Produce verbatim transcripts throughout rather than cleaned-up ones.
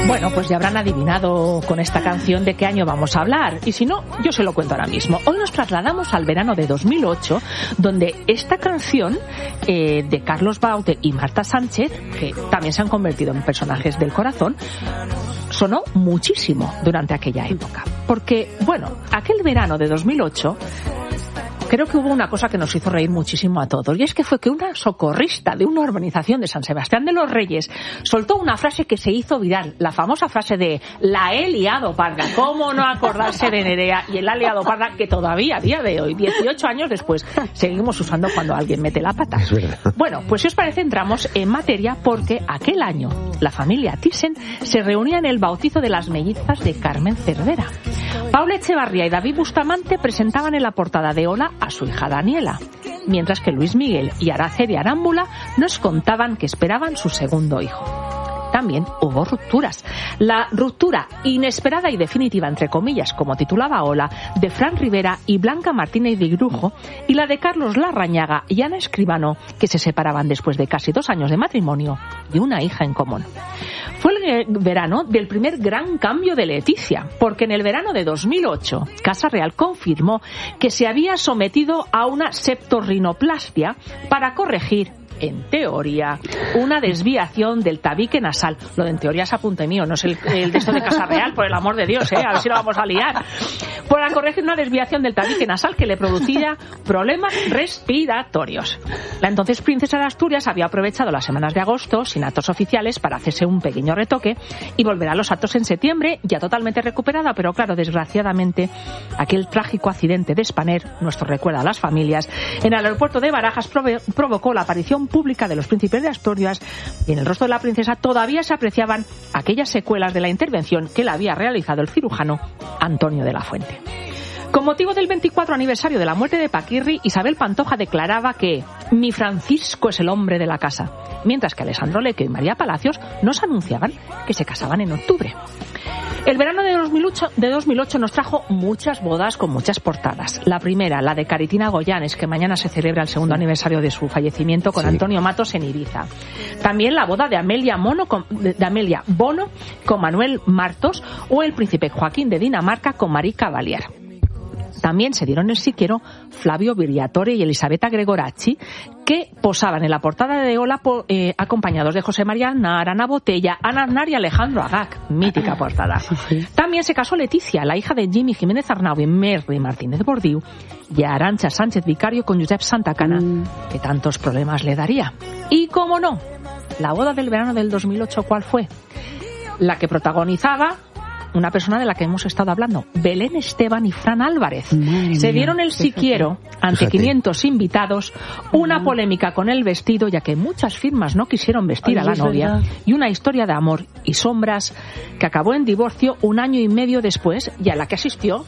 Bueno, pues ya habrán adivinado con esta canción de qué año vamos a hablar. Y si no, yo se lo cuento ahora mismo. Hoy nos trasladamos al verano de dos mil ocho, donde esta canción eh, de Carlos Baute y Marta Sánchez, que también se han convertido en personajes del corazón, sonó muchísimo durante aquella época. Porque, bueno, aquel verano de dos mil ocho... creo que hubo una cosa que nos hizo reír muchísimo a todos, y es que fue que una socorrista de una urbanización de San Sebastián de los Reyes soltó una frase que se hizo viral, la famosa frase de la he liado parda. ¿Cómo no acordarse de Nerea y el ha liado parda, que todavía a día de hoy, dieciocho años después, seguimos usando cuando alguien mete la pata? Bueno, pues si os parece entramos en materia, porque aquel año la familia Thyssen se reunía en el bautizo de las mellizas de Carmen Cervera. Paula Echevarría y David Bustamante presentaban en la portada de Hola a su hija Daniela, mientras que Luis Miguel y Araceli Arámbula nos contaban que esperaban su segundo hijo. También hubo rupturas. La ruptura inesperada y definitiva, entre comillas, como titulaba Hola, de Fran Rivera y Blanca Martínez de Grujo, y la de Carlos Larrañaga y Ana Escribano, que se separaban después de casi dos años de matrimonio y una hija en común. Fue el verano del primer gran cambio de Leticia, porque en el verano de dos mil ocho, Casa Real confirmó que se había sometido a una septorrinoplastia para corregir, en teoría, una desviación del tabique nasal. Lo de en teoría es apunte mío, no es el, el de esto de Casa Real, por el amor de Dios, ¿eh? A ver si lo vamos a liar. Para corregir una desviación del tabique nasal que le producía problemas respiratorios. La entonces princesa de Asturias había aprovechado las semanas de agosto, sin actos oficiales, para hacerse un pequeño retoque y volverá a los actos en septiembre, ya totalmente recuperada, pero claro, desgraciadamente, aquel trágico accidente de Spanair, nuestro recuerda a las familias, en el aeropuerto de Barajas prove- provocó la aparición pública de los príncipes de Asturias, y en el rostro de la princesa todavía se apreciaban aquellas secuelas de la intervención que le había realizado el cirujano Antonio de la Fuente. Con motivo del veinticuatro aniversario de la muerte de Paquirri, Isabel Pantoja declaraba que mi Francisco es el hombre de la casa, mientras que Alessandro Lecchio y María Palacios nos anunciaban que se casaban en octubre. El verano de dos mil ocho, de dos mil ocho nos trajo muchas bodas con muchas portadas. La primera, la de Caritina Goyanes, que mañana se celebra el segundo aniversario de su fallecimiento, con sí. Antonio Matos en Ibiza. También la boda de Amelia, Mono con, de Amelia Bono con Manuel Martos, o el príncipe Joaquín de Dinamarca con Marie Cavalier. También se dieron el siquiero Flavio Briatore y Elisabetta Gregoracci, que posaban en la portada de Hola eh, acompañados de José María Aznar, Ana Botella, Ana Aznar y Alejandro Agag. Mítica portada. Sí, sí. También se casó Leticia, la hija de Jimmy Jiménez Arnau y Merry Martínez Bordiú, y Arantxa Sánchez Vicario con Josep Santacana, mm. que tantos problemas le daría. Y cómo no, la boda del verano del dos mil ocho, ¿cuál fue? La que protagonizaba una persona de la que hemos estado hablando, Belén Esteban y Fran Álvarez. Madre Se dieron el siquiero ante quinientos invitados, una polémica con el vestido, ya que muchas firmas no quisieron vestir Ay, a la novia, verdad. Y una historia de amor y sombras que acabó en divorcio un año y medio después, y a la que asistió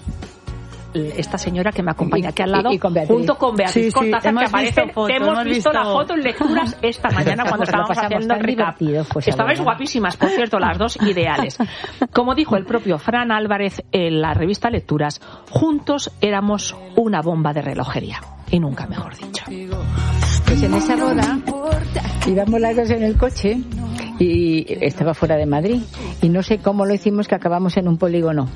esta señora que me acompaña aquí al lado, y, y con junto con Beatriz sí, Cortázar, sí, que aparece. Visto foto, hemos, hemos visto, visto la foto en lecturas esta mañana cuando estábamos haciendo el recap. Pues, Estabais guapísimas, por cierto, las dos, ideales. Como dijo el propio Fran Álvarez en la revista Lecturas, juntos éramos una bomba de relojería. Y nunca mejor dicho. Pues en esa boda íbamos las dos en el coche y estaba fuera de Madrid. Y no sé cómo lo hicimos, que acabamos en un polígono.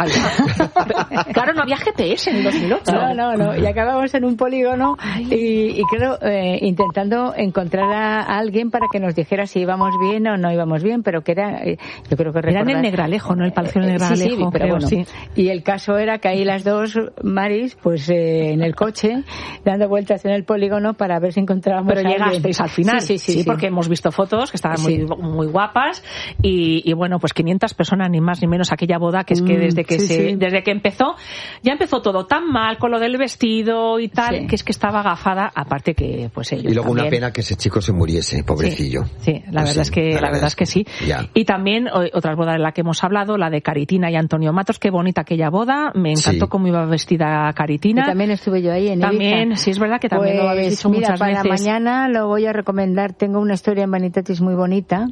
Claro, no había G P S en el dos mil ocho. No, no, no. Y acabamos en un polígono y, y creo, eh, intentando encontrar a alguien para que nos dijera si íbamos bien o no íbamos bien, pero que era, eh, yo creo que recordar... Era en el Negralejo, ¿no? El Palacio del Negralejo. Sí, sí, pero creo, bueno. Sí. Y el caso era que ahí las dos, Maris, pues eh, en el coche, dando vueltas en el polígono para ver si encontrábamos pero a alguien. Pero llegasteis al final. Sí, sí, sí. Sí, sí. porque hemos visto fotos que estaban muy, sí. muy guapas y, y bueno, pues quinientas personas, ni más ni menos, aquella boda, que es que desde que sí, se... Sí. Desde que empezó, ya empezó todo tan mal con lo del vestido y tal, sí. que es que estaba agafada, aparte que pues ellos y luego también. Una pena que ese chico se muriese, pobrecillo. Sí, sí la verdad sí, es que la, la verdad es que sí. Ya. Y también otras bodas de las que hemos hablado, la de Caritina y Antonio Matos, qué bonita aquella boda, me encantó sí. cómo iba vestida Caritina. Y también estuve yo ahí en Ibiza. También, sí es verdad que también pues, lo habéis dicho mira, muchas para veces. Mañana lo voy a recomendar, tengo una historia en Vanitatis muy bonita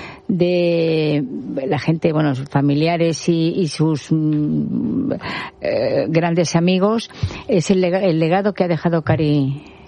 de la gente, bueno, sus familiares y, y sus mm, eh, grandes amigos. Es el, lega, el legado que ha dejado Cari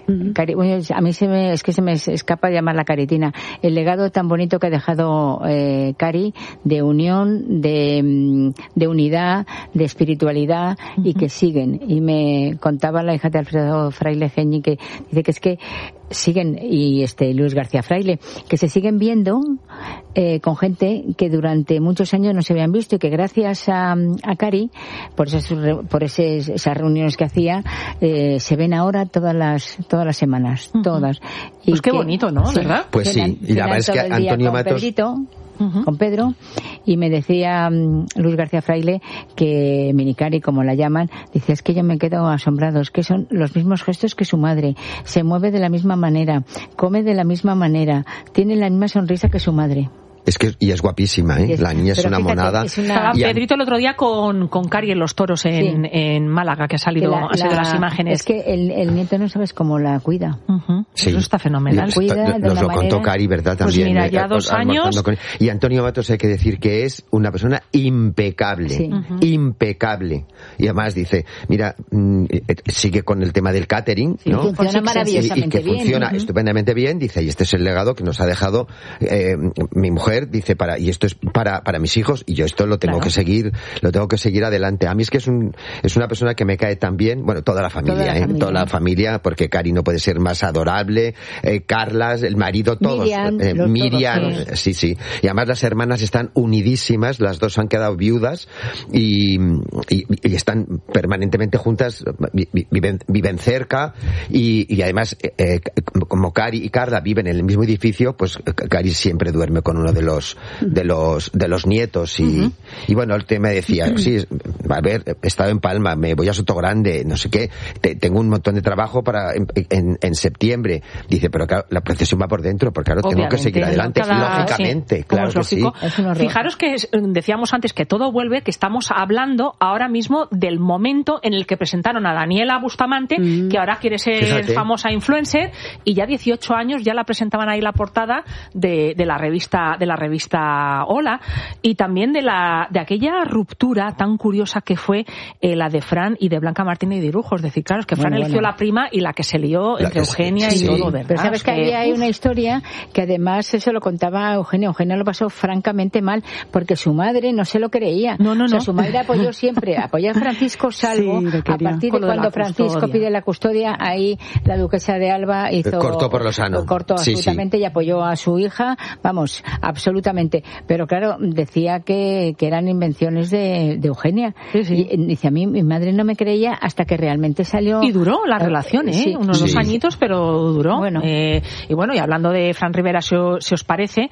Uh-huh. Cari, bueno, a mí se me, es que se me escapa llamarla Caritina. El legado tan bonito que ha dejado eh, Cari, de unión, de, de unidad, de espiritualidad, uh-huh. y que siguen. Y me contaba la hija de Alfredo Fraile Geñi, que dice que es que siguen, y este Luis García Fraile, que se siguen viendo eh, con gente que durante muchos años no se habían visto, y que gracias a, a Cari, por esas, por ese, esas reuniones que hacía, eh, se ven ahora todas las todas las semanas, uh-huh. todas. Y pues qué que, bonito, ¿no? Sí, ¿verdad? Pues sí, y la verdad es que Antonio Matos... Pedrito, Uh-huh. con Pedro, y me decía um, Luis García Fraile que Minicari, como la llaman, dice, es que yo me quedo asombrado, es que son los mismos gestos que su madre, se mueve de la misma manera, come de la misma manera, tiene la misma sonrisa que su madre. Es que, y es guapísima, ¿eh? Es, la niña es una fíjate, monada. Es una... Estaba Pedrito el otro día con, con Cari en los toros en, sí. en Málaga, que ha salido, la, ha sido la, las imágenes. Es que el, el nieto no sabes cómo la cuida. Uh-huh. Sí. Eso está fenomenal. Cuida Nos lo contó Cari, ¿verdad? También. Pues mira, ya eh, dos años. Con... Y Antonio Matos, hay que decir que es una persona impecable. Sí. Uh-huh. Impecable. Y además dice, mira, mmm, sigue con el tema del catering, sí, ¿no? Funciona maravillosamente y, y que bien. funciona uh-huh. estupendamente bien. Dice, y este es el legado que nos ha dejado eh, mi mujer, dice, para, y esto es para para mis hijos, y yo esto lo tengo claro. que seguir, lo tengo que seguir adelante. A mí es que es un es una persona que me cae tan bien, bueno, toda la familia, toda la, eh, familia. Toda la familia, porque Cari no puede ser más adorable, eh, Carlas, el marido, todos, Miriam, eh, Miriam todos, sí. sí, sí. Y además las hermanas están unidísimas, las dos han quedado viudas y, y, y están permanentemente juntas, viven, viven cerca y, y además eh, como Cari y Carla viven en el mismo edificio, pues Cari siempre duerme con uno de los de los de los nietos y, uh-huh. y bueno, él te me decía, sí, a ver, he estado en Palma, me voy a Sotogrande, no sé qué, te, tengo un montón de trabajo para en, en, en septiembre. Dice, pero claro, la procesión va por dentro, porque claro, obviamente, tengo que seguir adelante, cada, lógicamente, sí, claro que sí. Fijaros que decíamos antes que todo vuelve, que estamos hablando ahora mismo del momento en el que presentaron a Daniela Bustamante, uh-huh. que ahora quiere ser Fíjate. famosa influencer, y ya dieciocho años ya la presentaban ahí la portada de, de la revista de la revista Hola, y también de la de aquella ruptura tan curiosa que fue eh, la de Fran y de Blanca Martínez de Irujo. Es decir, claro, es que Fran bueno, eligió bueno. la prima y la que se lió entre Eugenia sí, y todo, ¿verdad? Pero sabes que, que había una historia que además eso lo contaba Eugenia. Eugenia lo pasó francamente mal porque su madre no se lo creía. No, no, o sea, no. su madre apoyó siempre, apoyó a Francisco salvo sí, a partir de cuando Francisco pide la custodia, ahí la duquesa de Alba hizo... Cortó por lo sano. Cortó sí, absolutamente sí. y apoyó a su hija, vamos, absolutamente. Pero claro, decía que, que eran invenciones de, de Eugenia. Sí, sí. Y dice, a mí mi madre no me creía hasta que realmente salió... Y duró la relación, ¿eh? Sí. Unos sí. dos añitos, pero duró. Bueno. Eh, y bueno, y hablando de Fran Rivera, si, si os parece,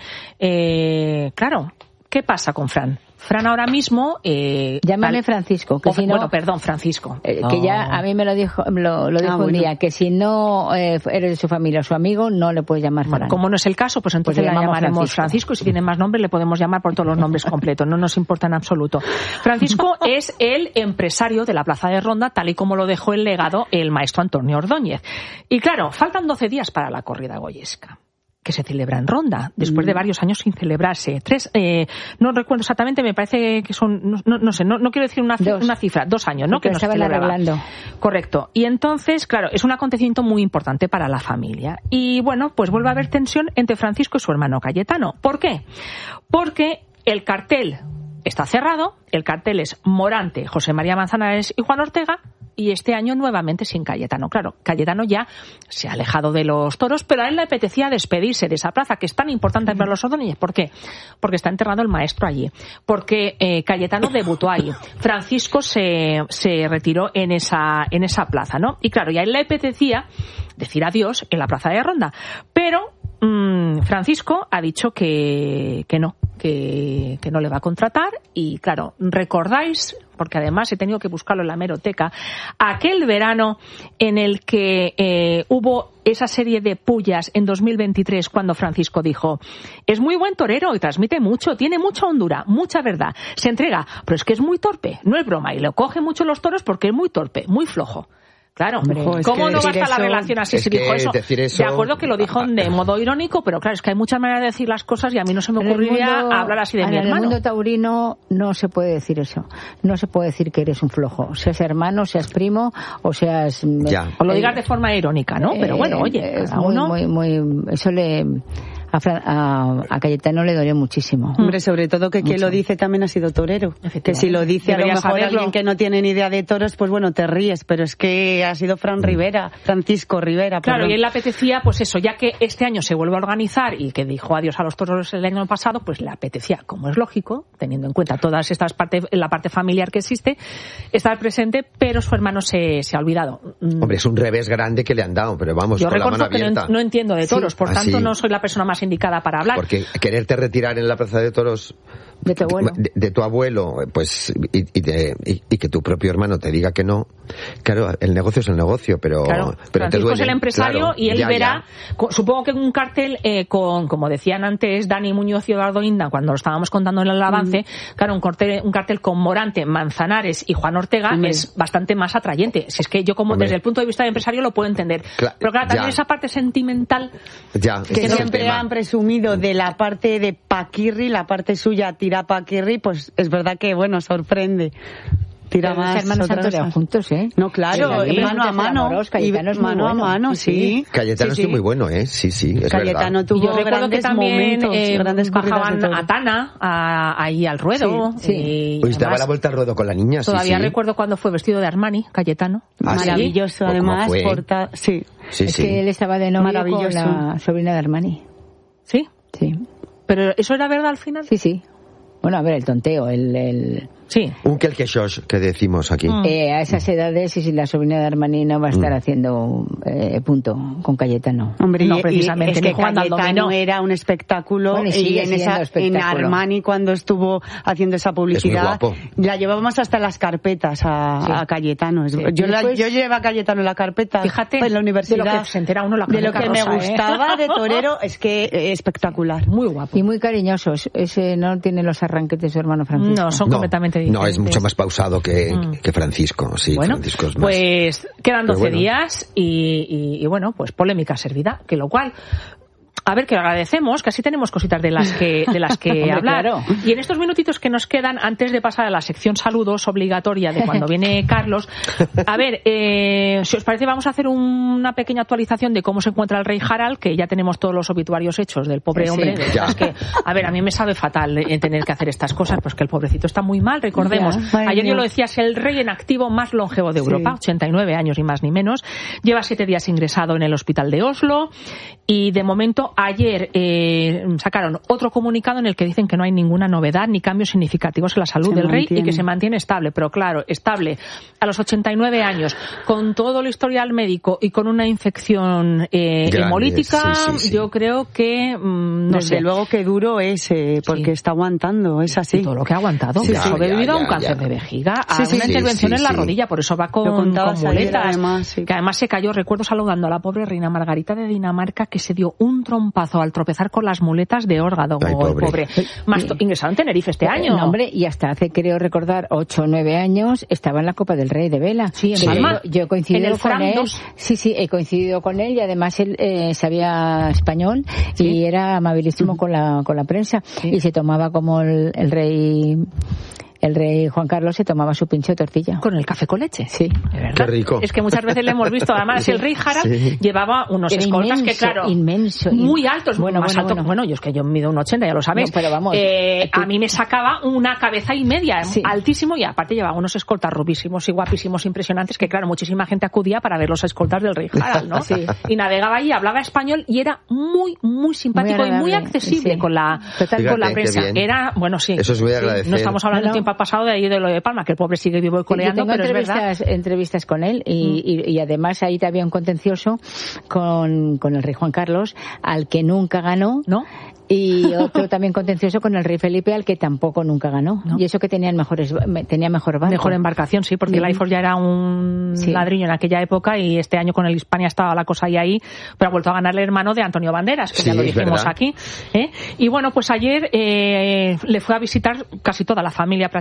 eh, claro, ¿qué pasa con Fran? Fran ahora mismo... Eh, Llámame Francisco. Que o, si no, bueno, perdón, Francisco. Eh, que oh. ya a mí me lo dijo lo, lo dijo ah, un bueno. día, que si no eh, eres de su familia o su amigo, no le puedes llamar Fran. Bueno, como no es el caso, pues entonces pues le llamaremos Francisco. Francisco, y si tiene más nombre le podemos llamar por todos los nombres completos, no nos importa en absoluto. Francisco es el empresario de la Plaza de Ronda, tal y como lo dejó el legado el maestro Antonio Ordóñez. Y claro, faltan doce días para la corrida goyesca, que se celebra en Ronda, después mm. de varios años sin celebrarse. Tres, eh, no recuerdo exactamente, me parece que son, no, no sé, no, no quiero decir una, una cifra, dos años, ¿no? Porque que no se celebraba. Arreglando. Correcto. Y entonces, claro, es un acontecimiento muy importante para la familia. Y bueno, pues vuelve a haber tensión entre Francisco y su hermano Cayetano. ¿Por qué? Porque el cartel está cerrado, el cartel es Morante, José María Manzanares y Juan Ortega, y este año nuevamente sin Cayetano. Claro, Cayetano ya se ha alejado de los toros, pero a él le apetecía despedirse de esa plaza que es tan importante para los Ordóñez. ¿Por qué? Porque está enterrado el maestro allí. Porque eh, Cayetano debutó ahí. Francisco se, se retiró en esa, en esa plaza, ¿no? Y claro, y a él le apetecía decir adiós en la plaza de Ronda. Pero mmm, Francisco ha dicho que, que no, que, que no le va a contratar. Y claro, recordáis, porque además he tenido que buscarlo en la hemeroteca, aquel verano en el que eh, hubo esa serie de pullas en dos mil veintitrés cuando Francisco dijo, es muy buen torero y transmite mucho, tiene mucha hondura, mucha verdad, se entrega, pero es que es muy torpe, no es broma, y lo coge mucho los toros porque es muy torpe, muy flojo. Claro, Hombre, ¿cómo es que no va a estar eso, la relación así es si que dijo eso? decir eso? De acuerdo que lo dijo de modo irónico, pero claro, es que hay muchas maneras de decir las cosas y a mí no se me En el ocurriría mundo- hablar así de mi en hermano. el mundo taurino no se puede decir eso. No se puede decir que eres un flojo. Seas hermano, seas primo o seas... Ya. O lo eh, digas de forma irónica, ¿no? Pero bueno, oye, es cada muy, uno... muy, muy, eso le... A, Fran- a, a Cayetano le dolió muchísimo. Hombre, sobre todo que quien Mucho. lo dice también ha sido torero. Que si lo dice a lo Debería mejor saberlo. alguien que no tiene ni idea de toros, pues bueno, te ríes, pero es que ha sido Fran Rivera, Francisco Rivera. Claro, perdón. y él le apetecía, pues eso, ya que este año se vuelve a organizar y que dijo adiós a los toros el año pasado, pues le apetecía, como es lógico, teniendo en cuenta todas estas partes, la parte familiar que existe, estar presente, pero su hermano se, se ha olvidado. Mm, Hombre, es un revés grande que le han dado, pero vamos, Yo con la mano reconozco que no, abierta. en- no entiendo de toros, por Ah, tanto sí. no soy la persona más indicada para hablar. Porque quererte retirar en la plaza de toros De tu abuelo. de, de tu abuelo, pues, y, y, de- y- y que tu propio hermano te diga que no, claro, el negocio es el negocio, pero, Claro, pero te Francisco duele. es el empresario Claro, y él ya, verá, ya. co- supongo que un cartel eh, con, como decían antes Dani Muñoz y Eduardo Inda cuando lo estábamos contando en el avance, Mm. claro, un cartel, un cartel con Morante, Manzanares y Juan Ortega Hombre. es bastante más atrayente. Si es que yo como Hombre. desde el punto de vista de empresario lo puedo entender. Cla- Pero claro, también ya. esa parte sentimental, Ya, ese Que es el siempre tema. han presumido de la parte de Paquirri, la parte suya tira Paquirri, pues es verdad que, bueno, sorprende. Tira Pero los más. hermanos otras Santoria cosas. juntos, ¿eh? No, claro, Sí, y mano a sí, mano. amorosos, Y Cayetano es muy mano a bueno. mano, Sí, sí. Cayetano Sí, es sí. muy bueno, ¿eh? Sí, sí, es Cayetano verdad. tuvo yo recuerdo que grandes también momentos, eh, grandes corridas de bajaban toros. a Tana a- ahí al ruedo. Sí, sí. y Pues daba además, la vuelta al ruedo con la niña, sí, todavía sí. recuerdo cuando fue vestido de Armani, Cayetano. Ah, sí. Maravilloso, Pues, ¿cómo además. fue? porta- Sí. Sí, Es sí. que él estaba de novio con Maravilloso. la sobrina de Armani. ¿Sí? Sí, ¿Pero eso era verdad al final? sí, sí. Bueno, a ver, el tonteo, el... el Sí. Un quelquechosh que decimos aquí. Mm. eh, a esas edades, y si la sobrina de Armani no va a estar haciendo eh, punto con Cayetano. Hombre, No, y- y precisamente, es ni que jugando al Cayetano dominó. era un espectáculo Bueno, y y sigue en, siendo esa, en espectáculo. Armani cuando estuvo haciendo esa publicidad guapo. la llevábamos hasta las carpetas a, Sí. a Cayetano. Es- Sí. Yo, Y la, después- yo llevé a Cayetano en la carpeta Fíjate, en la universidad. de lo que se entera uno la De lo que crónica me rosa, ¿eh? gustaba de torero es que eh, espectacular. Muy guapo. Y muy cariñosos. Ese no tiene los arranques de su hermano Francisco. No, son No, completamente diferentes. no, es mucho más pausado que, Mm. que Francisco, sí, Bueno, Francisco es más. pues quedan Pero doce bueno. días y, y- y bueno, pues polémica servida, que lo cual... A ver, que agradecemos, que así tenemos cositas de las que, de las que Hombre, hablar. claro. Y en estos minutitos que nos quedan, antes de pasar a la sección saludos obligatoria de cuando viene Carlos, a ver, eh, si os parece, vamos a hacer una pequeña actualización de cómo se encuentra el rey Harald, que ya tenemos todos los obituarios hechos del pobre Sí. hombre. De Ya. verdad que, a ver, a mí me sabe fatal eh, tener que hacer estas cosas, pues que el pobrecito está muy mal, recordemos. Ya. Ay, Ayer yo Dios. lo decía, es el rey en activo más longevo de Sí. Europa, ochenta y nueve años y más ni menos. Lleva siete días ingresado en el hospital de Oslo y de momento ayer eh, sacaron otro comunicado en el que dicen que no hay ninguna novedad ni cambios significativos en la salud Se del rey mantiene. y que se mantiene estable. Pero claro, estable a los ochenta y nueve años, con todo el historial médico y con una infección eh, Grande, hemolítica, sí, sí, sí. yo creo que mm, no Desde sé. luego que duro es, eh, porque Sí. está aguantando, es así. Y todo lo que ha aguantado, Sí, ha sí. sobrevivido Ya, a un ya, cáncer ya. de vejiga, a Sí, sí, una sí, intervención sí, en la sí. rodilla, por eso va con, Lo contabas con ayer, muletas, además, sí. que además se cayó, recuerdo saludando a la pobre reina Margarita de Dinamarca, que se dio un trompazo al tropezar con las muletas de órgano, Ay, el pobre. pobre. Más to- ingresado en Tenerife este año. Eh, no, hombre, y hasta hace, creo recordar, ocho o nueve años, estaba en la Copa del Rey de Vela. Sí, en Sí, Palma. Yo, yo he coincidido En el con Fram él. dos. Sí, sí, he coincidido con él y además él eh, sabía español y era amabilísimo con la con la prensa. Y se tomaba como el, el rey... El rey Juan Carlos se tomaba su pincho de tortilla. Con el café con leche. Sí. De verdad. Qué rico. Es que muchas veces le hemos visto. Además, el rey Harald Sí. llevaba unos Era escoltas que, inmenso, claro, inmenso. muy altos, Bueno, más bueno, alto. bueno. Bueno, yo es que yo mido un ochenta, ya lo sabéis. No, pero vamos, Eh, tú- a mí me sacaba una cabeza y media, Sí. altísimo, y aparte llevaba unos escoltas rubísimos y guapísimos, impresionantes, que claro, muchísima gente acudía para ver los escoltas del rey Harald, ¿no? Sí. Y navegaba ahí, hablaba español y era muy, muy simpático Muy y muy agradable, accesible sí. con la, Total. con la Fíjate, qué prensa. bien. Era, bueno, sí. Eso es muy Sí, agradecer. No estamos hablando No, no. del tiempo ha pasado de ahí de lo de Palma, que el pobre sigue vivo y Yo coleando, tengo pero es verdad. entrevistas, entrevistas con él y, y, y además ahí había un contencioso con, con el rey Juan Carlos, al que nunca ganó. ¿No? Y otro también contencioso con el rey Felipe, al que tampoco nunca ganó. No. Y eso que tenían mejores, me- tenía mejor barco. Mejor embarcación, sí, porque el Sí. iForce ya era un Sí. ladrillo en aquella época y este año con el Hispania estaba la cosa ahí ahí, pero ha vuelto a ganar el hermano de Antonio Banderas, que Sí, ya lo es dijimos verdad. aquí. ¿eh? Y bueno, pues ayer eh, le fue a visitar casi toda la familia prácticamente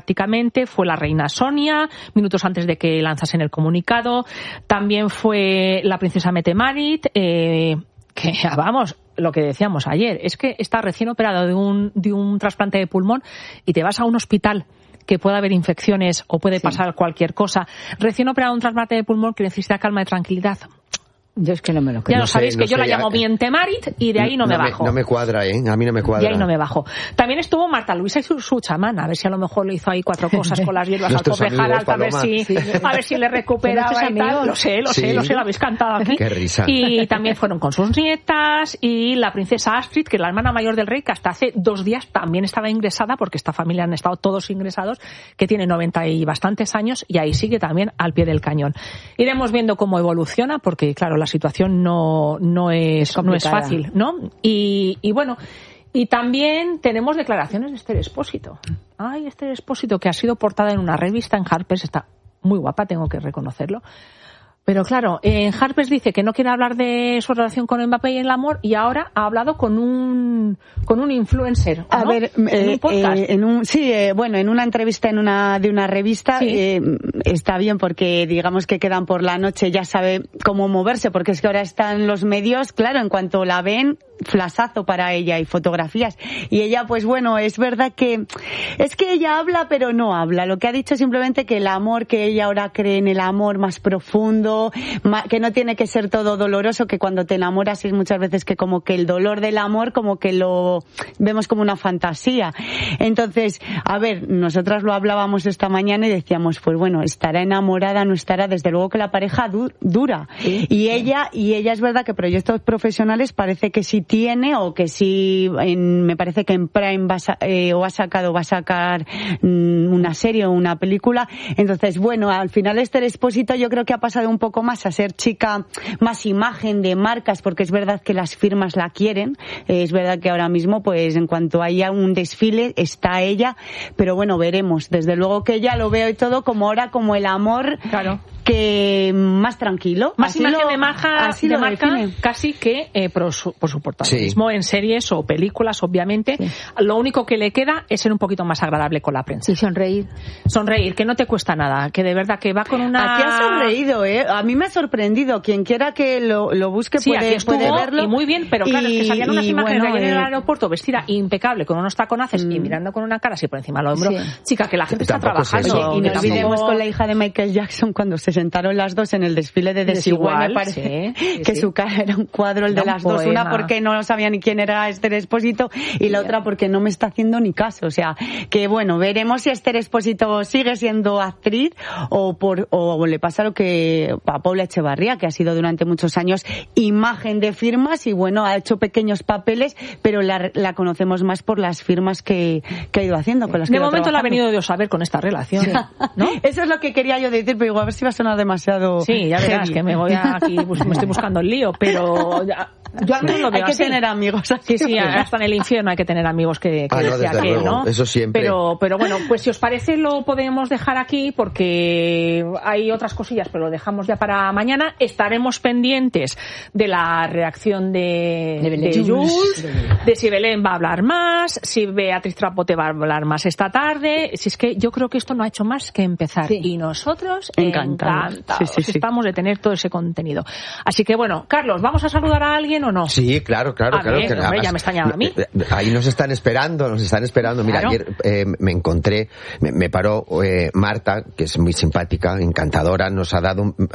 prácticamente, fue la reina Sonia, minutos antes de que lanzasen el comunicado, también fue la princesa Mette-Marit, eh, que vamos, lo que decíamos ayer, es que está recién operado de un, de un trasplante de pulmón y te vas a un hospital que pueda haber infecciones o puede sí. pasar cualquier cosa. Recién operado de un trasplante de pulmón que necesita calma y tranquilidad. Yo es que no me lo creo. Ya lo no sabéis sé, que no yo sé, la ya, llamo Mientemarit y de ahí no, no me bajo. No me cuadra, ¿eh? A mí no me cuadra. De ahí no me bajo. También estuvo Marta Luisa y su, su chamán, a ver si a lo mejor le hizo ahí cuatro cosas con las hierbas al pobre Harald, a ver si, sí. a ver si le recuperaba y tal. Lo sé, lo sí. sé, lo sé, lo habéis cantado aquí. Qué risa. Y también fueron con sus nietas y la princesa Astrid, que es la hermana mayor del rey, que hasta hace dos días también estaba ingresada, porque esta familia han estado todos ingresados, que tiene noventa y bastantes años y ahí sigue también al pie del cañón. Iremos viendo cómo evoluciona, porque claro, la situación no no es, no es fácil, ¿no? Y, y bueno, y también tenemos declaraciones de Esther Expósito. Ay, Esther Expósito, que ha sido portada en una revista en Harper's, está muy guapa, tengo que reconocerlo. Pero claro, en Harper's dice que no quiere hablar de su relación con Mbappé y el amor, y ahora ha hablado con un con un influencer, ¿no? A ver, en eh, un podcast. Eh, en un, sí, eh, bueno, en una entrevista en una de una revista sí. eh, está bien porque digamos que quedan por la noche, ya sabe cómo moverse, porque es que ahora están los medios, claro, en cuanto la ven, flasazo para ella y fotografías. Y ella, pues bueno, es verdad que es que ella habla pero no habla. Lo que ha dicho simplemente que el amor, que ella ahora cree en el amor más profundo, que no tiene que ser todo doloroso, que cuando te enamoras es muchas veces que como que el dolor del amor como que lo vemos como una fantasía. Entonces, a ver, nosotras lo hablábamos esta mañana y decíamos, pues bueno, estará enamorada, no estará, desde luego que la pareja du- dura. Sí, y sí. ella, y ella es verdad que proyectos profesionales parece que sí tiene, o que sí, en, me parece que en Prime va a, eh, o ha sacado, va a sacar mm, una serie o una película. Entonces, bueno, al final Esther Expósito yo creo que ha pasado un poco más a ser chica, más imagen de marcas, porque es verdad que las firmas la quieren. Eh, es verdad que ahora mismo, pues en cuanto haya un desfile, está ella, pero bueno, veremos. Desde luego que ella lo veo y todo como ahora, como el amor. Claro. Que más tranquilo. Más así imagen lo, de, maja, así de lo marca define. Casi que eh, por, su, por su protagonismo sí. en series o películas, obviamente. Sí. Lo único que le queda es ser un poquito más agradable con la prensa. Y sonreír. Sonreír, que no te cuesta nada, que de verdad que va con una... Aquí ha sonreído, ¿eh? A mí me ha sorprendido. Quien quiera que lo, lo busque sí, puede, estuvo, puede verlo. Y muy bien, pero claro, y, es que salían unas imágenes bueno, de ayer en el eh... aeropuerto vestida impecable, con unos taconaces mm. y mirando con una cara así por encima del hombro. Sí. Chica, que la gente está trabajando. Oye, y no olvidemos con la hija de Michael Jackson cuando se sentaron las dos en el desfile de Desigual, me parece sí, sí, que sí. su cara era un cuadro el era de las dos, una porque no sabía ni quién era Esther Expósito y la yeah. otra porque no me está haciendo ni caso, o sea, que bueno, veremos si Esther Expósito sigue siendo actriz o por o le pasa lo que a Paula Echevarría, que ha sido durante muchos años imagen de firmas y bueno, ha hecho pequeños papeles, pero la, la conocemos más por las firmas que, que ha ido haciendo con las de que momento la ha venido Dios a ver con esta relación, sí. ¿no? Eso es lo que quería yo decir, pero igual a ver si va a sonar demasiado sí, ya verás que me voy a aquí, pues, me estoy buscando el lío, pero ya, yo al menos lo veo hay que así. Tener amigos así. Sí, sí, hasta en el infierno hay que tener amigos que, que ah, decía no, que, luego. ¿no? Eso siempre. Pero, pero bueno, pues si os parece lo podemos dejar aquí porque hay otras cosillas, pero lo dejamos ya para mañana. Estaremos pendientes de la reacción de, de, de Jules, de si Belén va a hablar más, si Beatriz Trapote va a hablar más esta tarde. Si es que yo creo que esto no ha hecho más que empezar. Sí. Y nosotros encantados, encantados sí, sí, sí. estamos de tener todo ese contenido. Así que bueno, Carlos, ¿vamos a saludar a alguien o no? Sí, claro, claro, a claro. Ver, que hombre, ya me está llamando a mí. Ahí nos están esperando, nos están esperando. Mira, claro. ayer eh, me encontré, me, me paró eh, Marta, que es muy simpática, encantadora, nos ha dado, un,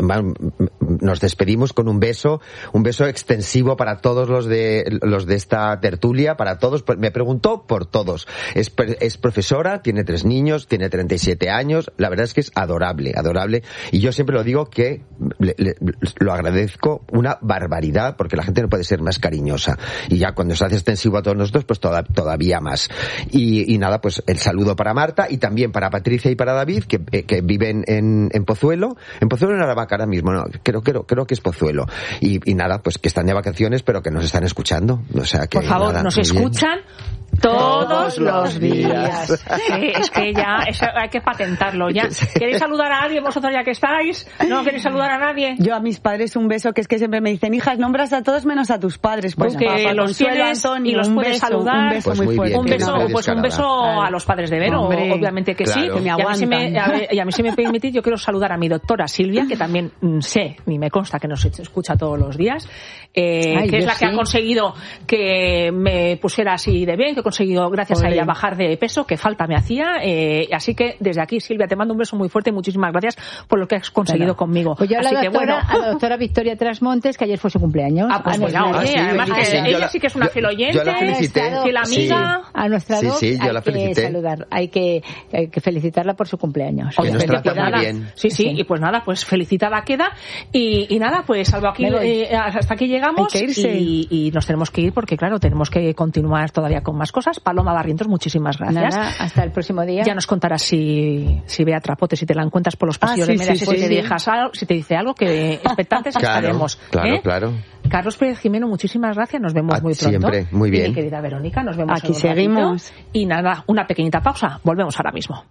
nos despedimos con un beso, un beso extensivo para todos los de los de esta tertulia, para todos. Me preguntó por todos. Es, es profesora, tiene tres niños, tiene treinta y siete años. La verdad es que es adorable, adorable. Y yo siempre lo digo que le, le, lo agradezco una barbaridad, porque la gente no puede ser más cariñosa. Y ya cuando se hace extensivo a todos nosotros, pues toda, todavía más. Y, y nada, pues el saludo para Marta y también para Patricia y para David, que, que viven en, en Pozuelo. En Pozuelo, en Aravaca ahora mismo, no, creo, creo, creo que es Pozuelo. Y, y nada, pues que están de vacaciones, pero que nos están escuchando. O sea que, por favor, nada, nos escuchan. Bien. todos los días. Sí, es que ya eso hay que patentarlo. Ya. ¿Queréis saludar a alguien vosotros ya que estáis? ¿No queréis saludar a nadie? Yo a mis padres un beso, que es que siempre me dicen, hijas, nombras a todos menos a tus padres. Pues que papá, los tienes Antonio, y los puedes beso, saludar. Un beso pues muy, muy fuerte. bien, un beso, no pues un beso claro. a los padres de Vero, Hombre, obviamente que claro. sí. Que me y, a mí si me, aguantan. a, y a mí si me permitís, yo quiero saludar a mi doctora Silvia, que también mm, sé, ni me consta que nos escucha todos los días, eh, Ay, que es yo la que sí. ha conseguido que me pusiera así de bien, que he conseguido gracias Olé. a ella bajar de peso, que falta me hacía. Eh, así que desde aquí, Silvia, te mando un beso muy fuerte y muchísimas gracias por lo que has conseguido Bueno, conmigo. Pues yo a la, así que, doctora, bueno. a la doctora Victoria Trasmontes, que ayer fue su cumpleaños. Ah, pues a mira, nuestra- oye, sí, además sí, que sí, yo ella la- sí que es una yo- fiel oyente, yo la felicité. que la Sí. amiga... A nuestra Sí, doc sí, yo hay la que felicité. saludar, hay que, hay que felicitarla por su cumpleaños. Que nos Obviamente, trata pues muy nada. bien. Sí, sí, Sí. y pues nada, pues felicitada queda. Y, y nada, pues salvo aquí, Me voy. eh, hasta aquí llegamos. Hay que irse. Y, y nos tenemos que ir porque, claro, tenemos que continuar todavía con más cosas. Paloma Barrientos, muchísimas gracias. Nada, hasta el próximo día. Ya nos contarás si, si ve a Trapote, si te la encuentras por los pasillos Ah, de sí, Mediaset, sí, si sí, te sí. dejas algo, si te dice algo, que expectantes Claro, estaremos. claro, ¿eh? claro. Carlos Pérez Jimeno, muchísimas gracias. Nos vemos Ah, muy pronto. siempre, muy bien. Y mi querida Verónica, nos vemos Aquí en un ratito. seguimos. Y nada, una pequeñita pausa. Volvemos ahora mismo.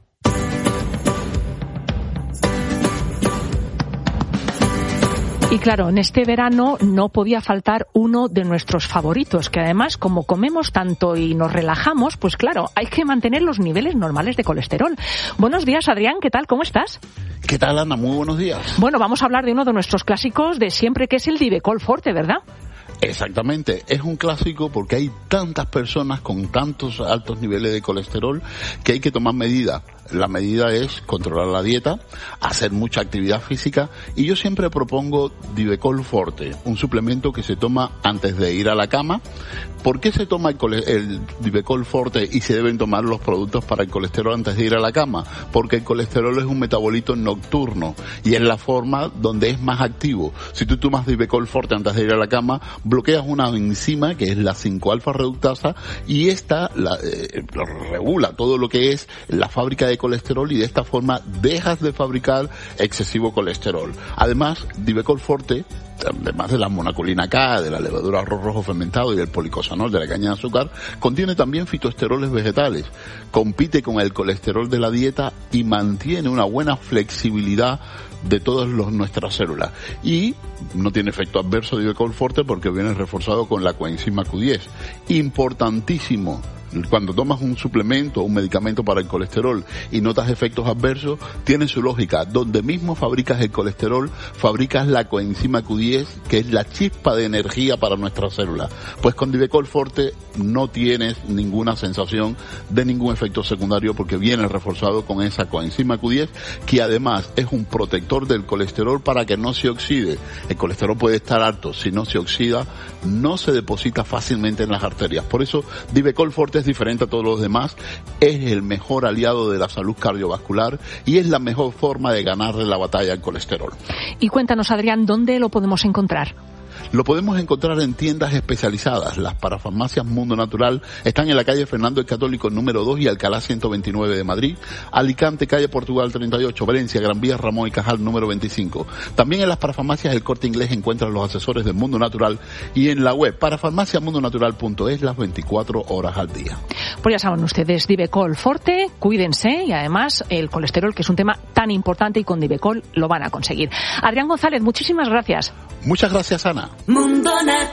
Y claro, en este verano no podía faltar uno de nuestros favoritos, que además, como comemos tanto y nos relajamos, pues claro, hay que mantener los niveles normales de colesterol. Buenos días, Adrián, ¿qué tal? ¿Cómo estás? ¿Qué tal, Ana? Muy buenos días. Bueno, vamos a hablar de uno de nuestros clásicos de siempre, que es el Divecol Forte, ¿verdad? Exactamente, es un clásico porque hay tantas personas con tantos altos niveles de colesterol que hay que tomar medidas. La medida es controlar la dieta, hacer mucha actividad física y yo siempre propongo Divecol Forte, un suplemento que se toma antes de ir a la cama. ¿Por qué se toma el, cole- el Divecol Forte y se deben tomar los productos para el colesterol antes de ir a la cama? Porque el colesterol es un metabolito nocturno y es la forma donde es más activo. Si tú tomas Divecol Forte antes de ir a la cama, bloqueas una enzima que es la cinco alfa reductasa y esta la, eh, regula todo lo que es la fábrica de colesterol y de esta forma dejas de fabricar excesivo colesterol. Además, Divecol Forte, además de la monacolina K, de la levadura arroz rojo fermentado y del policosanol de la caña de azúcar, contiene también fitoesteroles vegetales. Compite con el colesterol de la dieta y mantiene una buena flexibilidad de todas los, nuestras células. Y no tiene efecto adverso Divecol Forte porque viene reforzado con la coenzima Q diez. Importantísimo. Cuando tomas un suplemento o un medicamento para el colesterol y notas efectos adversos, tiene su lógica. Donde mismo fabricas el colesterol, fabricas la coenzima Q diez, que es la chispa de energía para nuestras células. Pues con Divecol Forte no tienes ninguna sensación de ningún efecto secundario porque viene reforzado con esa coenzima Q diez, que además es un protector del colesterol para que no se oxide. El colesterol puede estar alto, si no se oxida, no se deposita fácilmente en las arterias. Por eso Divecol Forte es diferente a todos los demás, es el mejor aliado de la salud cardiovascular y es la mejor forma de ganarle la batalla al colesterol. Y cuéntanos, Adrián, ¿dónde lo podemos encontrar? Lo podemos encontrar en tiendas especializadas. Las parafarmacias Mundo Natural están en la calle Fernando el Católico número dos y Alcalá ciento veintinueve de Madrid, Alicante, calle Portugal treinta y ocho, Valencia, Gran Vía, Ramón y Cajal número veinticinco. También en las parafarmacias El Corte Inglés encuentran los asesores del Mundo Natural y en la web parafarmacia mundo natural punto es las veinticuatro horas al día. Pues ya saben ustedes, Divecol Forte, cuídense y además el colesterol, que es un tema tan importante, y con Divecol lo van a conseguir. Adrián González, muchísimas gracias. Muchas gracias, Ana. Mundo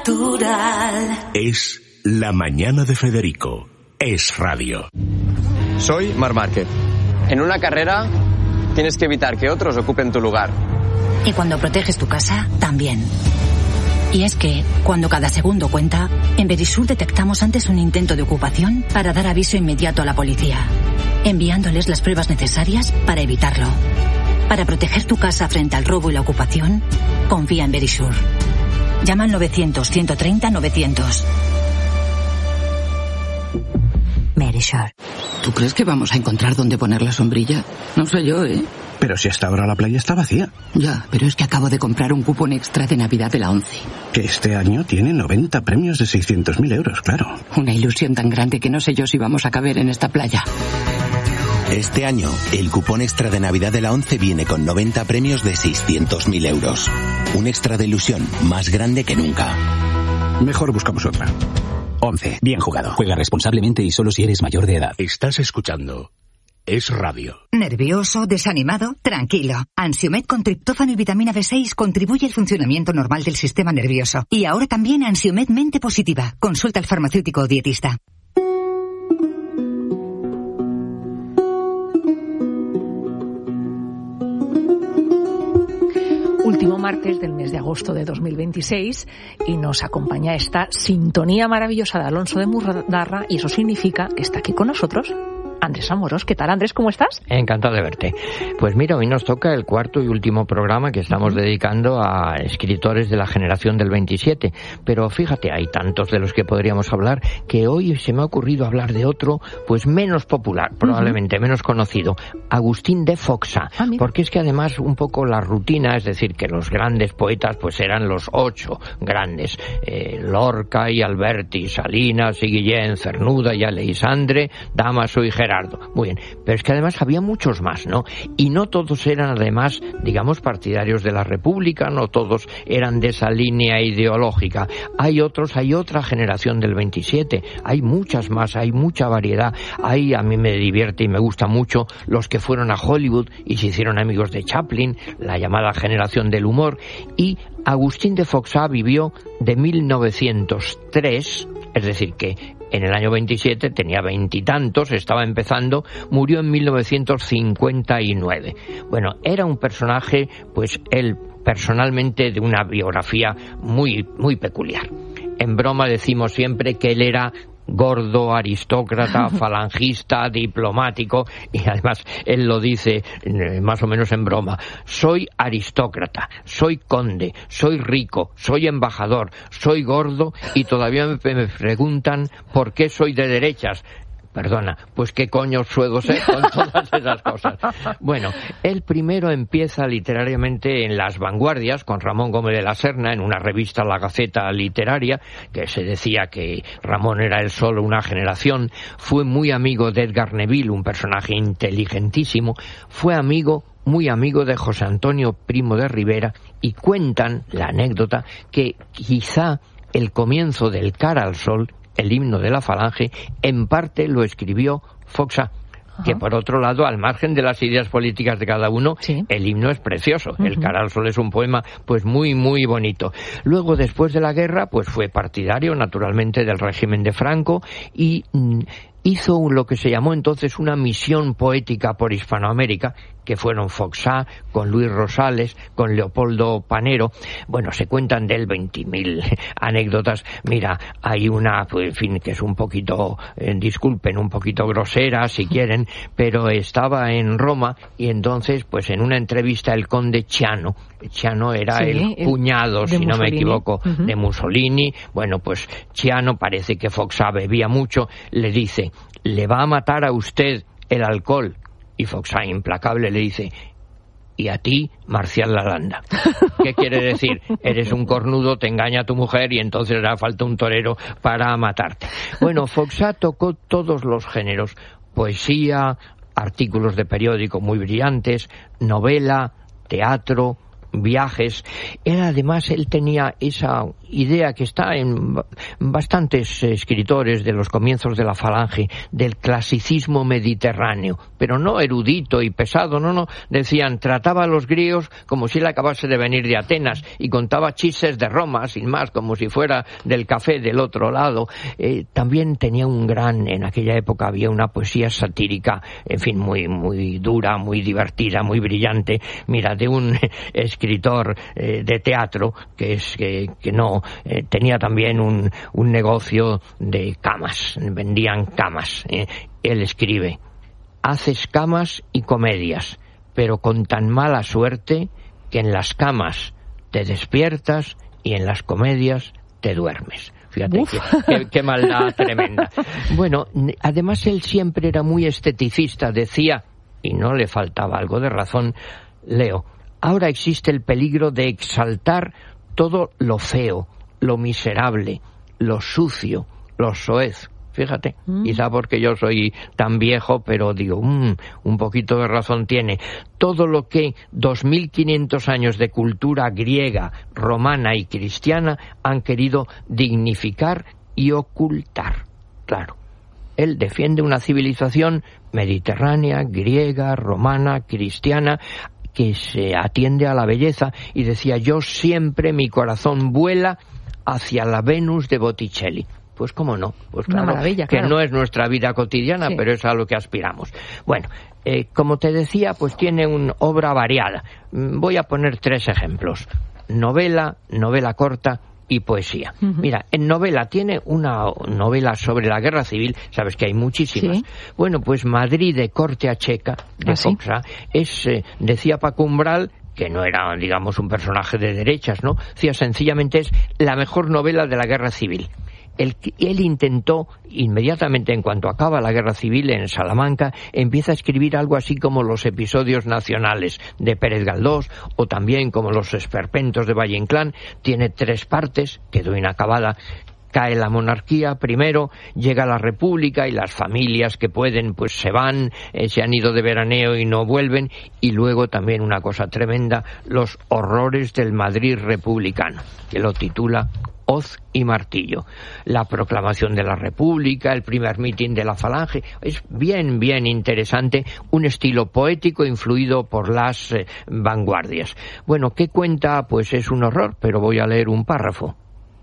Natural. Es La Mañana de Federico. Es radio. Soy Mar Márquez. En una carrera tienes que evitar que otros ocupen tu lugar. Y cuando proteges tu casa, también. Y es que, cuando cada segundo cuenta, en Verisur detectamos antes un intento de ocupación para dar aviso inmediato a la policía, enviándoles las pruebas necesarias para evitarlo. Para proteger tu casa frente al robo y la ocupación, confía en Verisur. Llama al novecientos, ciento treinta, novecientos. Verisur. ¿Tú crees que vamos a encontrar dónde poner la sombrilla? No sé yo, ¿eh? Pero si hasta ahora la playa está vacía. Ya, pero es que acabo de comprar un cupón extra de Navidad de la ONCE. Que este año tiene noventa premios de seiscientos mil euros, claro. Una ilusión tan grande que no sé yo si vamos a caber en esta playa. Este año, el cupón extra de Navidad de la ONCE viene con noventa premios de seiscientos mil euros. Un extra de ilusión más grande que nunca. Mejor buscamos otra. once. Bien jugado. Juega responsablemente y solo si eres mayor de edad. Estás escuchando Es Radio. ¿Nervioso? ¿Desanimado? Tranquilo. Ansiomed con triptófano y vitamina B seis contribuye al funcionamiento normal del sistema nervioso. Y ahora también Ansiomed Mente Positiva. Consulta al farmacéutico o dietista. Último martes del mes de agosto de dos mil veintiséis y nos acompaña esta sintonía maravillosa de Alonso de Murdarra y eso significa que está aquí con nosotros Andrés Amorós. ¿Qué tal, Andrés? ¿Cómo estás? Encantado de verte. Pues mira, hoy nos toca el cuarto y último programa que estamos uh-huh. dedicando a escritores de la generación del veintisiete. Pero fíjate, hay tantos de los que podríamos hablar que hoy se me ha ocurrido hablar de otro, pues menos popular, probablemente uh-huh. menos conocido, Agustín de Foxá. Ah, porque es que además un poco la rutina, es decir, que los grandes poetas pues eran los ocho grandes, eh, Lorca y Alberti, Salinas y Guillén, Cernuda y Aleixandre, Damaso y Gerardo. Muy bien, pero es que además había muchos más, ¿no? Y no todos eran además, digamos, partidarios de la República, no todos eran de esa línea ideológica. Hay otros, hay otra generación del veintisiete, hay muchas más, hay mucha variedad. Hay, a mí me divierte y me gusta mucho, los que fueron a Hollywood y se hicieron amigos de Chaplin, la llamada generación del humor. Y Agustín de Foxá vivió de mil novecientos tres, es decir, que en el año veintisiete tenía veintitantos, estaba empezando, murió en mil novecientos cincuenta y nueve. Bueno, era un personaje, pues él personalmente, de una biografía muy, muy peculiar. En broma decimos siempre que él era gordo, aristócrata, falangista, diplomático, y además él lo dice eh, más o menos en broma: soy aristócrata, soy conde, soy rico, soy embajador, soy gordo y todavía me, me preguntan por qué soy de derechas. Perdona, pues qué coño suego ser con todas esas cosas. Bueno, él primero empieza literariamente en las vanguardias con Ramón Gómez de la Serna, en una revista, La Gaceta Literaria, que se decía que Ramón era él solo una generación. Fue muy amigo de Edgar Neville, un personaje inteligentísimo. Fue amigo, muy amigo de José Antonio Primo de Rivera, y cuentan la anécdota que quizá el comienzo del Cara al Sol, el himno de la Falange, en parte lo escribió Foxá, que por otro lado, al margen de las ideas políticas de cada uno, sí. el himno es precioso. Uh-huh. El Cara al Sol es un poema pues muy, muy bonito. Luego, después de la guerra, pues fue partidario, naturalmente, del régimen de Franco y mm, hizo lo que se llamó entonces una misión poética por Hispanoamérica, que fueron Foxá, con Luis Rosales, con Leopoldo Panero. Bueno, se cuentan de él veinte mil anécdotas. Mira, hay una, pues, en fin, que es un poquito, eh, disculpen, un poquito grosera, si quieren, pero estaba en Roma y entonces, pues en una entrevista, el conde Ciano, Ciano era sí, el cuñado, si Mussolini. No me equivoco, uh-huh. de Mussolini. Bueno, pues Ciano, parece que Foxá bebía mucho, le dice: le va a matar a usted el alcohol. Y Foxá, implacable, le dice: y a ti, Marcial Lalanda. ¿Qué quiere decir? Eres un cornudo, te engaña tu mujer y entonces hará falta un torero para matarte. Bueno, Foxá tocó todos los géneros: poesía, artículos de periódico muy brillantes, novela, teatro, viajes. Él además, él tenía esa idea que está en bastantes escritores de los comienzos de la Falange, del clasicismo mediterráneo, pero no erudito y pesado, no, no, decían, trataba a los griegos como si él acabase de venir de Atenas y contaba chistes de Roma, sin más, como si fuera del café del otro lado. Eh, también tenía un gran, en aquella época había una poesía satírica, en fin, muy, muy dura, muy divertida, muy brillante. Mira, de un escritor eh, de teatro que es que, que no eh, tenía también un, un negocio de camas, vendían camas. Eh. Él escribe: haces camas y comedias, pero con tan mala suerte que en las camas te despiertas y en las comedias te duermes. Fíjate, qué, qué, qué maldad tremenda. Bueno, además él siempre era muy esteticista, decía, y no le faltaba algo de razón, leo: ahora existe el peligro de exaltar todo lo feo, lo miserable, lo sucio, lo soez. Fíjate, mm. quizá porque yo soy tan viejo, pero digo, mmm, un poquito de razón tiene. Todo lo que dos mil quinientos años de cultura griega, romana y cristiana han querido dignificar y ocultar. Claro, él defiende una civilización mediterránea, griega, romana, cristiana, que se atiende a la belleza, y decía: yo siempre, mi corazón vuela hacia la Venus de Botticelli. Pues cómo no, pues claro, una maravilla, que claro. no es nuestra vida cotidiana, sí. Pero es a lo que aspiramos. Bueno, eh, como te decía, pues tiene una obra variada. Voy a poner tres ejemplos: novela, novela corta y poesía. Uh-huh. Mira, en novela tiene una novela sobre la guerra civil, sabes que hay muchísimas. ¿Sí? Bueno, pues Madrid de corte a Checa, de ¿Ah, Foxa, sí? es, eh, decía Paco Umbral, que no era, digamos, un personaje de derechas, ¿no? Decía, sencillamente es la mejor novela de la guerra civil. Él, él intentó, inmediatamente en cuanto acaba la guerra civil en Salamanca, empieza a escribir algo así como los episodios nacionales de Pérez Galdós, o también como los esperpentos de Valle Inclán. Tiene tres partes, quedó inacabada. Cae la monarquía primero, llega la república y las familias que pueden pues se van, eh, se han ido de veraneo y no vuelven, y luego también una cosa tremenda, los horrores del Madrid republicano, que lo titula Hoz y martillo. La proclamación de la República, el primer mitin de la Falange, es bien, bien interesante, un estilo poético influido por las eh, vanguardias. Bueno, ¿qué cuenta? Pues es un horror, pero voy a leer un párrafo.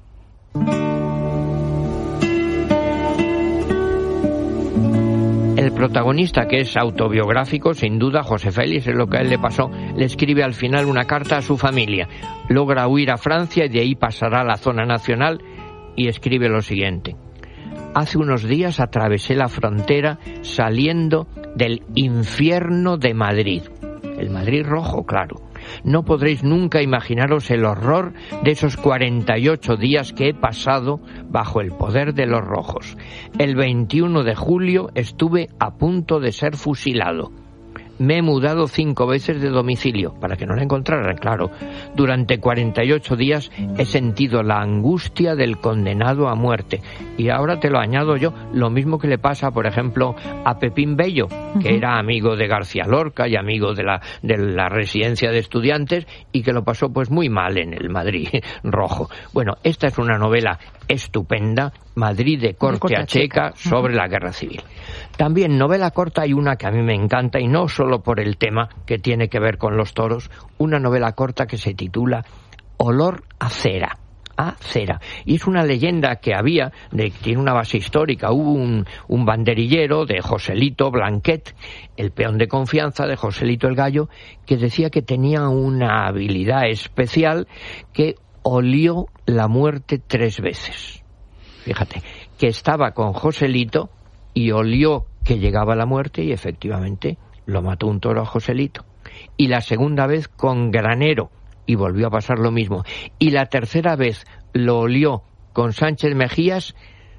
El protagonista, que es autobiográfico, sin duda, José Félix, es lo que a él le pasó, le escribe al final una carta a su familia. Logra huir a Francia y de ahí pasará a la zona nacional y escribe lo siguiente: hace unos días atravesé la frontera saliendo del infierno de Madrid. El Madrid rojo, claro. No podréis nunca imaginaros el horror de esos cuarenta y ocho días que he pasado bajo el poder de los rojos. El veintiuno de julio estuve a punto de ser fusilado. Me he mudado cinco veces de domicilio, para que no la encontraran, claro. Durante cuarenta y ocho días he sentido la angustia del condenado a muerte. Y ahora te lo añado yo, lo mismo que le pasa, por ejemplo, a Pepín Bello, que uh-huh. era amigo de García Lorca y amigo de la, de la residencia de estudiantes, y que lo pasó pues muy mal en el Madrid rojo. Bueno, esta es una novela estupenda, Madrid de corte, de corte a Checa, sobre uh-huh. la guerra civil. También novela corta hay una que a mí me encanta, y no solo por el tema que tiene que ver con los toros, una novela corta que se titula Olor a cera. A cera. Y es una leyenda que había, de, tiene una base histórica. Hubo un, un banderillero de Joselito Blanquet, el peón de confianza de Joselito el Gallo, que decía que tenía una habilidad especial, que olió la muerte tres veces. Fíjate, que estaba con Joselito y olió que llegaba la muerte y efectivamente lo mató un toro a Joselito. Y la segunda vez con Granero y volvió a pasar lo mismo. Y la tercera vez lo olió con Sánchez Mejías,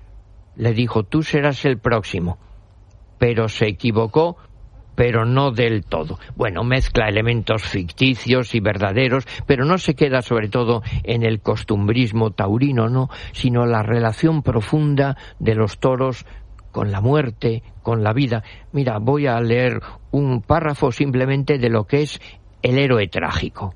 le dijo: tú serás el próximo. Pero se equivocó, pero no del todo. Bueno, mezcla elementos ficticios y verdaderos, pero no se queda sobre todo en el costumbrismo taurino, no, sino la relación profunda de los toros con la muerte, con la vida. Mira, voy a leer un párrafo simplemente de lo que es el héroe trágico.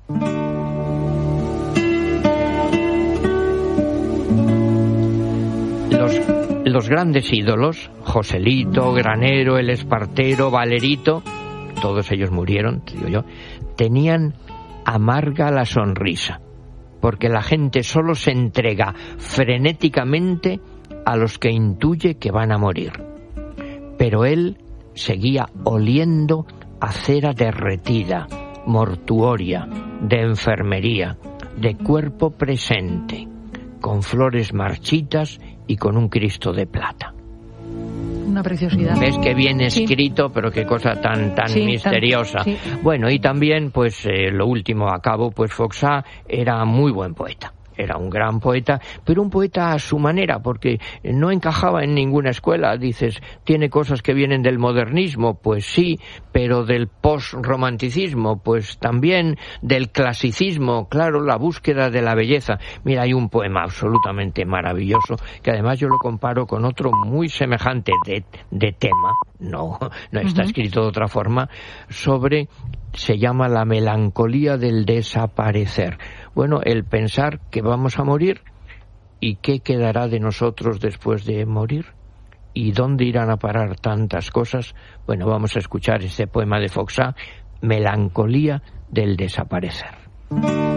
Los, los grandes ídolos, Joselito, Granero, el Espartero, Valerito, todos ellos murieron, digo yo, tenían amarga la sonrisa, porque la gente solo se entrega frenéticamente a los que intuye que van a morir. Pero él seguía oliendo a cera derretida, mortuoria, de enfermería, de cuerpo presente, con flores marchitas y con un Cristo de plata. Una preciosidad. Ves que bien escrito, sí. Pero qué cosa tan tan sí, misteriosa. Tan, sí. Bueno, y también, pues, eh, lo último a cabo, pues Foxa era muy buen poeta. Era un gran poeta, pero un poeta a su manera, porque no encajaba en ninguna escuela. Dices, ¿tiene cosas que vienen del modernismo? Pues sí, pero del postromanticismo, pues también del clasicismo, claro, la búsqueda de la belleza. Mira, hay un poema absolutamente maravilloso, que además yo lo comparo con otro muy semejante de, de tema, no, no está uh-huh. escrito de otra forma, sobre, se llama La melancolía del desaparecer. Bueno, el pensar que vamos a morir ¿Y qué quedará de nosotros después de morir? ¿Y dónde irán a parar tantas cosas? Bueno, vamos a escuchar este poema de Foxá, Melancolía del desaparecer.